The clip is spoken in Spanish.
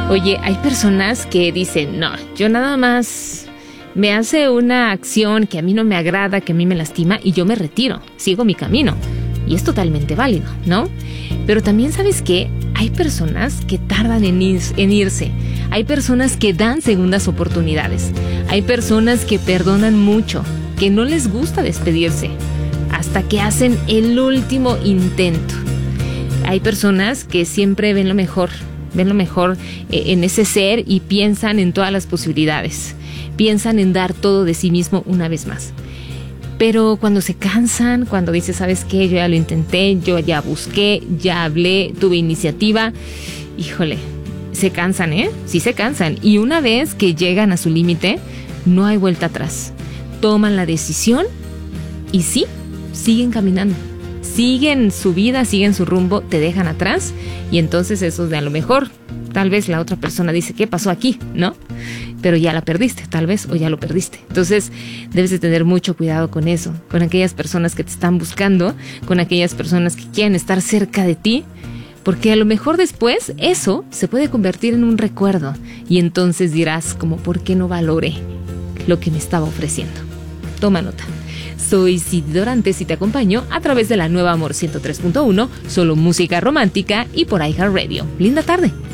Oye, hay personas que dicen, no, yo nada más me hace una acción que a mí no me agrada, que a mí me lastima y yo me retiro, sigo mi camino. Y es totalmente válido, ¿no? Pero también, ¿sabes qué? Hay personas que tardan en irse. Hay personas que dan segundas oportunidades. Hay personas que perdonan mucho, que no les gusta despedirse, hasta que hacen el último intento. Hay personas que siempre ven lo mejor en ese ser y piensan en todas las posibilidades. Piensan en dar todo de sí mismo una vez más. Pero cuando se cansan, cuando dicen, ¿sabes qué? Yo ya lo intenté, yo ya busqué, ya hablé, tuve iniciativa. Híjole, se cansan, ¿eh? Sí se cansan. Y una vez que llegan a su límite, no hay vuelta atrás. Toman la decisión y sí, siguen caminando. Siguen su vida, siguen su rumbo, te dejan atrás. Y entonces eso de a lo mejor, tal vez la otra persona dice, ¿qué pasó aquí? ¿No? Pero ya la perdiste, tal vez, o ya lo perdiste. Entonces, debes de tener mucho cuidado con eso, con aquellas personas que te están buscando, con aquellas personas que quieren estar cerca de ti, porque a lo mejor después eso se puede convertir en un recuerdo y entonces dirás, como, ¿por qué no valoré lo que me estaba ofreciendo? Toma nota. Soy Cindy Dorantes y te acompaño a través de la nueva Amor 103.1, solo música romántica y por iHeartRadio. Linda tarde.